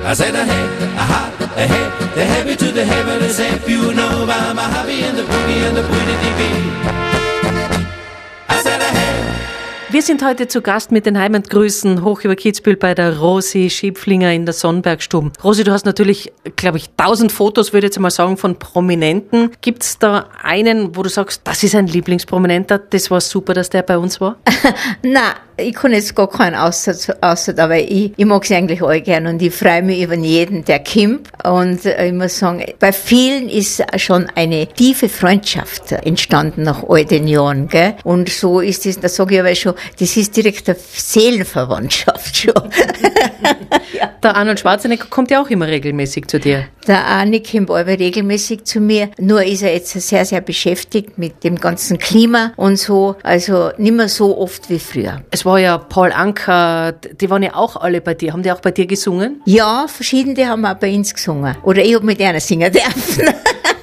I said, hey, aha, hey, the heavy to the heavenly step, you know, I'm a happy and the boogie and the booty dee. I said, hey. Wir sind heute zu Gast mit den Heimatgrüßen hoch über Kitzbühel bei der Rosi Schiepflinger in der Sonnbergstube. Rosi, du hast natürlich, glaube ich, 1000 Fotos, würde ich jetzt mal sagen, von Prominenten. Gibt's da einen, wo du sagst, das ist ein Lieblingsprominenter, das war super, dass der bei uns war? Nein, ich kann jetzt gar keinen außer aber ich mag sie eigentlich alle gern und ich freue mich über jeden, der kommt. Und ich muss sagen, bei vielen ist schon eine tiefe Freundschaft entstanden nach all den Jahren, gell? Und so ist es, das sage ich aber schon, das ist direkt eine Seelenverwandtschaft schon. Ja. Der Arnold Schwarzenegger kommt ja auch immer regelmäßig zu dir. Der Arni kommt aber regelmäßig zu mir, nur ist er jetzt sehr, sehr beschäftigt mit dem ganzen Klima und so, also nicht mehr so oft wie früher. Es war ja Paul Anka, die waren ja auch alle bei dir. Haben die auch bei dir gesungen? Ja, verschiedene haben auch bei uns gesungen. Oder ich habe mit einer singen dürfen.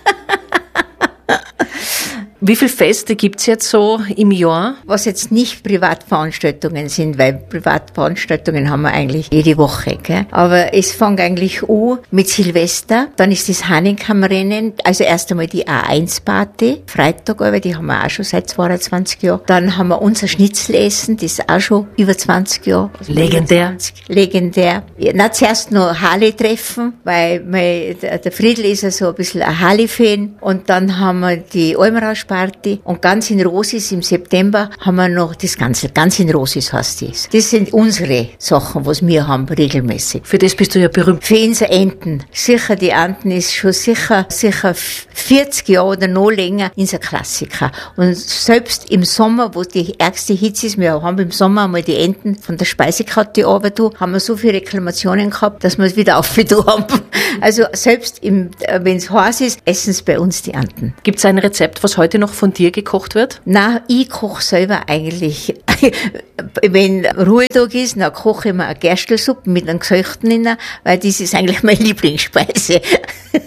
Wie viele Feste gibt's jetzt so im Jahr? Was jetzt nicht Privatveranstaltungen sind, weil Privatveranstaltungen haben wir eigentlich jede Woche, gell? Aber es fängt eigentlich an mit Silvester, dann ist das Hahnenkammrennen, also erst einmal die A1-Party, Freitag, aber die haben wir auch schon seit 22 Jahren. Dann haben wir unser Schnitzelessen, das ist auch schon über 20 Jahre. Also Legendär. Legendär. Ja, na, zuerst noch Harley-Treffen, weil der Friedl ist ja so ein bisschen ein Harley-Fan. Und dann haben wir die Almrausch-Party und ganz in Rosis im September haben wir noch das Ganze. Ganz in Rosis heißt das. Das sind unsere Sachen, was wir haben regelmäßig. Für das bist du ja berühmt. Für unsere Enten. Sicher, die Enten ist schon sicher 40 Jahre oder noch länger unser Klassiker. Und selbst im Sommer, wo die ärgste Hitze ist, wir haben im Sommer einmal die Enten von der Speisekarte runter, haben wir so viele Reklamationen gehabt, dass wir es wieder aufgetan haben. Also selbst wenn es heiß ist, essen es bei uns die Enten. Gibt's ein Rezept, was heute noch von dir gekocht wird? Na, ich koche selber eigentlich. Wenn Ruhetag ist, dann koche ich mir eine Gerstl-Suppe mit einem Gesöchten in, weil das ist eigentlich meine Lieblingsspeise.